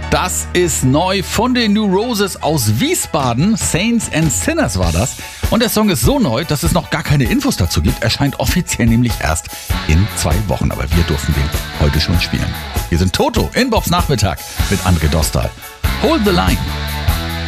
Das ist neu von den New Roses aus Wiesbaden. Saints and Sinners war das. Und der Song ist so neu, dass es noch gar keine Infos dazu gibt. Erscheint offiziell nämlich erst in 2 Wochen. Aber wir durften den heute schon spielen. Wir sind Toto in Bobs Nachmittag mit André Dostal. Hold the Line.